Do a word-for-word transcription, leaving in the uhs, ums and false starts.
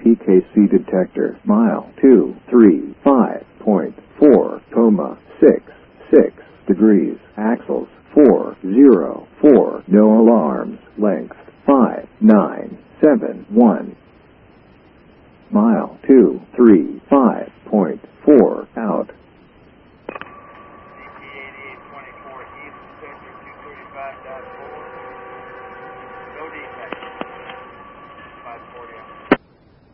P K C detector. Mile two three five point four, coma six six degrees. Axles four zero four. No alarms. Length five nine seven one. Mile two three five point four out. D P eighty-eight twenty-four East, sector two thirty-five point four. No defect. five forty.